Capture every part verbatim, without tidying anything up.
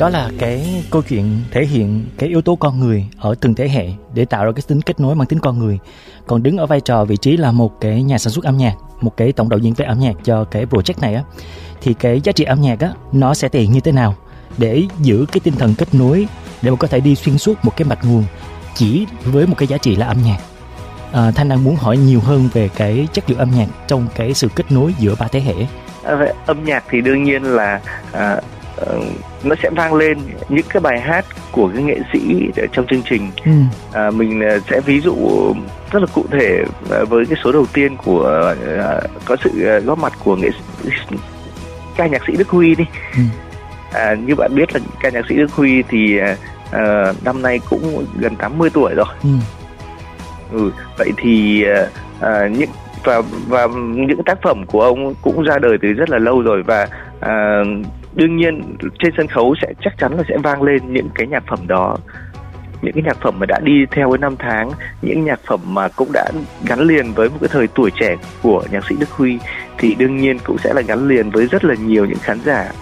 Đó là cái câu chuyện thể hiện cái yếu tố con người ở từng thế hệ để tạo ra cái tính kết nối mang tính con người. Còn đứng ở vai trò vị trí là một cái nhà sản xuất âm nhạc, một cái tổng đạo diễn về âm nhạc cho cái project này á, thì cái giá trị âm nhạc á nó sẽ thể hiện như thế nào để giữ cái tinh thần kết nối, để mà có thể đi xuyên suốt một cái mạch nguồn chỉ với một cái giá trị là âm nhạc. À, Thanh đang muốn hỏi nhiều hơn về cái chất liệu âm nhạc trong cái sự kết nối giữa ba thế hệ. À, vậy âm nhạc thì đương nhiên là à, uh, nó sẽ vang lên những cái bài hát của cái nghệ sĩ trong chương trình. ừ. à, Mình sẽ ví dụ rất là cụ thể với cái số đầu tiên của uh, có sự góp mặt của nghệ sĩ, ca nhạc sĩ Đức Huy đi. ừ. à, Như bạn biết là ca nhạc sĩ Đức Huy thì uh, năm nay cũng gần tám mươi tuổi rồi. ừ. Ừ, vậy thì uh, những và và những tác phẩm của ông cũng ra đời từ rất là lâu rồi, và uh, đương nhiên trên sân khấu sẽ chắc chắn là sẽ vang lên những cái nhạc phẩm đó, những cái nhạc phẩm mà đã đi theo với năm tháng, những nhạc phẩm mà cũng đã gắn liền với một cái thời tuổi trẻ của nhạc sĩ Đức Huy, thì đương nhiên cũng sẽ là gắn liền với rất là nhiều những khán giả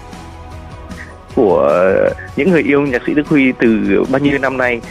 của những người yêu nhạc sĩ Đức Huy từ bao nhiêu năm nay.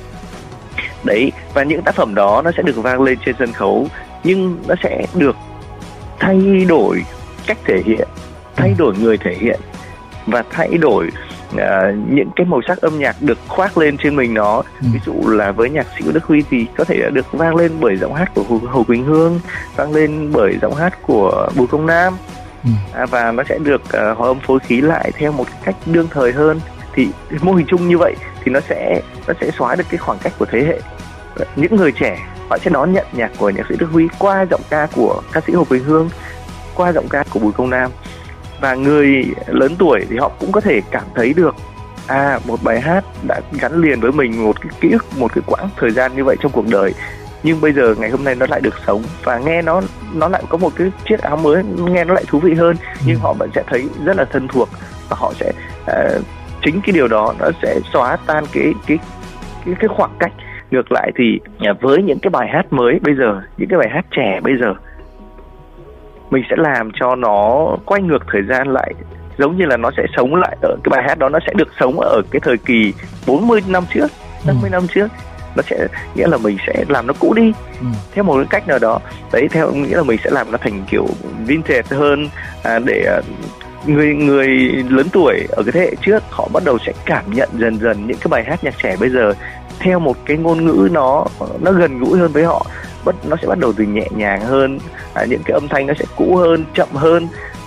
Đấy, và những tác phẩm đó nó sẽ được vang lên trên sân khấu, nhưng nó sẽ được thay đổi cách thể hiện, thay đổi người thể hiện, và thay đổi uh, những cái màu sắc âm nhạc được khoác lên trên mình nó. ừ. Ví dụ là với nhạc sĩ Đức Huy thì có thể được vang lên bởi giọng hát của Hồ, Hồ Quỳnh Hương, vang lên bởi giọng hát của Bùi Công Nam. ừ. à, và nó sẽ được uh, hòa âm phối khí lại theo một cách đương thời hơn. Thì mô hình chung như vậy thì nó sẽ nó sẽ xóa được cái khoảng cách của thế hệ. Những người trẻ họ sẽ đón nhận nhạc của nhạc sĩ Đức Huy qua giọng ca của ca sĩ Hồ Quỳnh Hương, qua giọng ca của Bùi Công Nam. Và người lớn tuổi thì họ cũng có thể cảm thấy được à một bài hát đã gắn liền với mình một cái ký ức, một cái quãng thời gian như vậy trong cuộc đời, nhưng bây giờ ngày hôm nay nó lại được sống, và nghe nó nó lại có một cái chiếc áo mới, nghe nó lại thú vị hơn, nhưng họ vẫn sẽ thấy rất là thân thuộc, và họ sẽ uh, chính cái điều đó nó sẽ xóa tan cái cái cái, cái khoảng cách. Ngược lại thì với những cái bài hát mới bây giờ, những cái bài hát trẻ bây giờ, mình sẽ làm cho nó quay ngược thời gian lại, giống như là nó sẽ sống lại ở cái bài hát đó, nó sẽ được sống ở cái thời kỳ bốn mươi năm trước, năm mươi năm trước. Nó sẽ nghĩa là mình sẽ làm nó cũ đi ừ. theo một cái cách nào đó. Đấy, theo nghĩa là mình sẽ làm nó thành kiểu vintage hơn, à, để người người lớn tuổi ở cái thế hệ trước họ bắt đầu sẽ cảm nhận dần dần những cái bài hát nhạc trẻ bây giờ theo một cái ngôn ngữ nó nó gần gũi hơn với họ. Bất nó sẽ bắt đầu từ nhẹ nhàng hơn, à, những cái âm thanh nó sẽ cũ hơn, chậm hơn,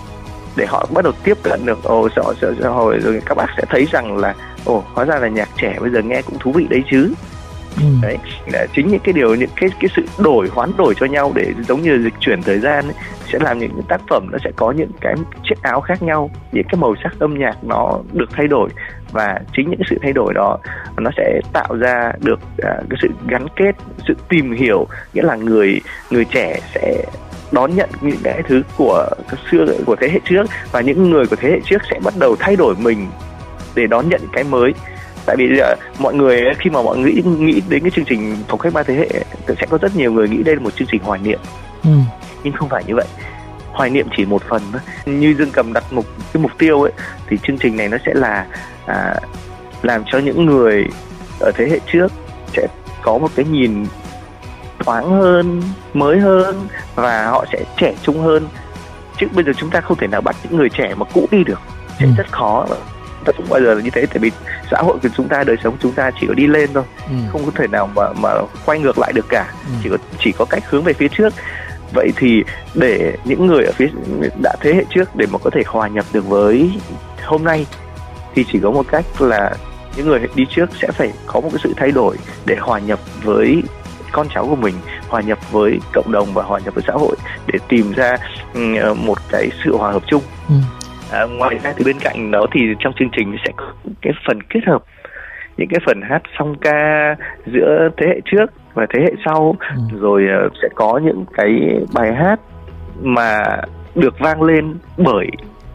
để họ bắt đầu tiếp cận được. Ồ, sợ sợ sợ hồi rồi các bác sẽ thấy rằng là ồ, hóa ra là nhạc trẻ bây giờ nghe cũng thú vị đấy chứ. ừ. Đấy, là chính những cái điều, những cái cái sự đổi hoán đổi cho nhau, để giống như dịch chuyển thời gian ấy, sẽ làm những tác phẩm nó sẽ có những cái chiếc áo khác nhau, những cái màu sắc âm nhạc nó được thay đổi, và chính những cái sự thay đổi đó nó sẽ tạo ra được uh, cái sự gắn kết, sự tìm hiểu. Nghĩa là người người trẻ sẽ đón nhận những cái thứ của xưa, của thế hệ trước, và những người của thế hệ trước sẽ bắt đầu thay đổi mình để đón nhận cái mới. Tại vì uh, mọi người khi mà mọi người nghĩ, nghĩ đến cái chương trình Phòng khách ba thế hệ sẽ có rất nhiều người nghĩ đây là một chương trình hoài niệm. ừ. Nhưng không phải như vậy. Hoài niệm chỉ một phần thôi. Như Dương Cầm đặt một cái mục tiêu ấy, thì chương trình này nó sẽ là à, làm cho những người ở thế hệ trước sẽ có một cái nhìn thoáng hơn, mới hơn, và họ sẽ trẻ trung hơn. Chứ bây giờ chúng ta không thể nào bắt những người trẻ mà cũ đi được, sẽ ừ. rất khó. Ta không bao giờ là như thế, tại vì xã hội của chúng ta, đời sống chúng ta chỉ có đi lên thôi, ừ. không có thể nào mà mà quay ngược lại được cả, ừ. chỉ có chỉ có cách hướng về phía trước. Vậy thì để những người ở phía đã thế hệ trước để mà có thể hòa nhập được với hôm nay, thì chỉ có một cách là những người đi trước sẽ phải có một cái sự thay đổi để hòa nhập với con cháu của mình, hòa nhập với cộng đồng và hòa nhập với xã hội, để tìm ra một cái sự hòa hợp chung. ừ. À, ngoài ra thì bên cạnh đó thì trong chương trình sẽ có cái phần kết hợp, những cái phần hát song ca giữa thế hệ trước và thế hệ sau, ừ. rồi uh, sẽ có những cái bài hát mà được vang lên bởi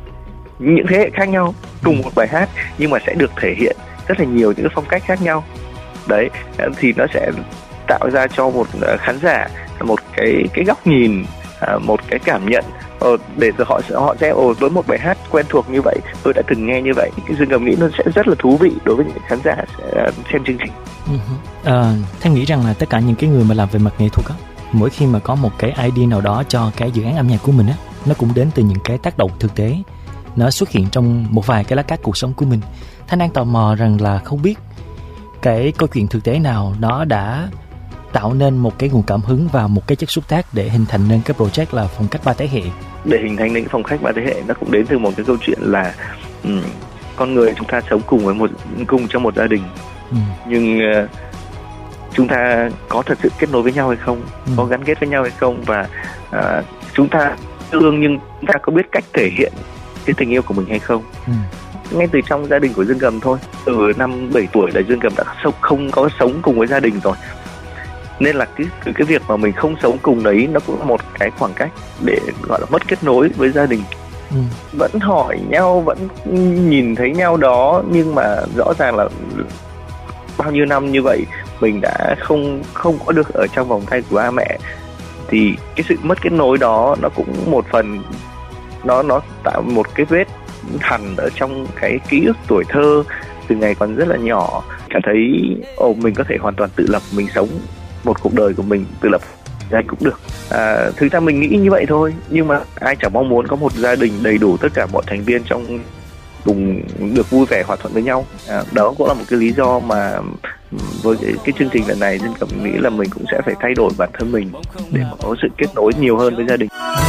những thế hệ khác nhau cùng một bài hát, nhưng mà sẽ được thể hiện rất là nhiều những cái phong cách khác nhau. Đấy, thì nó sẽ tạo ra cho một khán giả một cái cái góc nhìn, một cái cảm nhận ờ, để rồi họ sẽ họ sẽ ồ với một bài hát quen thuộc như vậy, tôi đã từng nghe như vậy. Cái Dương Cầm nghĩ nó sẽ rất là thú vị đối với những khán giả sẽ xem chương trình. Uh-huh. uh, Thanh nghĩ rằng là tất cả những cái người mà làm về mặt nghệ thuật á, mỗi khi mà có một cái idea nào đó cho cái dự án âm nhạc của mình á, nó cũng đến từ những cái tác động thực tế, nó xuất hiện trong một vài cái lá cắt cuộc sống của mình. Thanh đang tò mò rằng là không biết cái câu chuyện thực tế nào nó đã tạo nên một cái nguồn cảm hứng và một cái chất xúc tác để hình thành nên cái project là Phong cách ba thế hệ. Để hình thành nên cái phong cách ba thế hệ, nó cũng đến từ một cái câu chuyện là um, con người chúng ta sống cùng với một cùng trong một gia đình, ừ. nhưng uh, chúng ta có thật sự kết nối với nhau hay không, ừ. có gắn kết với nhau hay không, và uh, chúng ta thương nhưng chúng ta có biết cách thể hiện cái tình yêu của mình hay không. Ừ. Ngay từ trong gia đình của Dương Cầm thôi, từ năm bảy tuổi là Dương Cầm đã không có sống cùng với gia đình rồi, nên là cái cái việc mà mình không sống cùng đấy nó cũng là một cái khoảng cách để gọi là mất kết nối với gia đình. Ừ. Vẫn hỏi nhau, vẫn nhìn thấy nhau đó, nhưng mà rõ ràng là bao nhiêu năm như vậy mình đã không không có được ở trong vòng tay của ba mẹ, thì cái sự mất kết nối đó nó cũng một phần nó nó tạo một cái vết hằn ở trong cái ký ức tuổi thơ từ ngày còn rất là nhỏ, cảm thấy ồ mình có thể hoàn toàn tự lập, mình sống một cuộc đời của mình tự lập ra cũng được. À, thực ra mình nghĩ như vậy thôi, nhưng mà ai chẳng mong muốn có một gia đình đầy đủ tất cả mọi thành viên trong cùng được vui vẻ hòa thuận với nhau. À, đó cũng là một cái lý do mà với cái, cái chương trình lần này Dương Cầm nghĩ là mình cũng sẽ phải thay đổi bản thân mình để có sự kết nối nhiều hơn với gia đình.